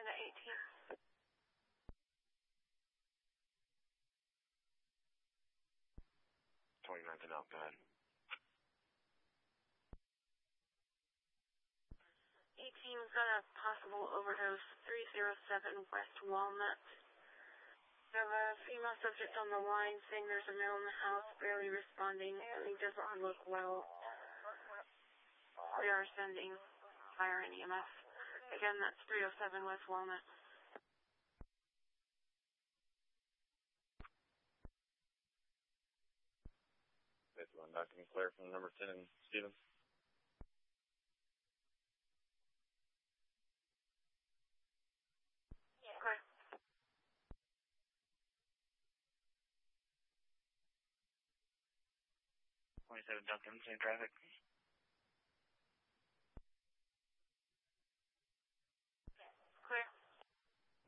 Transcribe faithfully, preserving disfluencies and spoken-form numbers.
into eighteen. twenty-ninth and out, go ahead. eighteen, we've got a possible overdose, three oh seven West Walnut. We have a female subject on the line saying there's a male in the house, barely responding, and he doesn't look well. We are sending fire and E M S. Again, that's three oh seven West Walnut. That's one document clear from number ten and Stevens. Okay. twenty-seven Duncan, same traffic.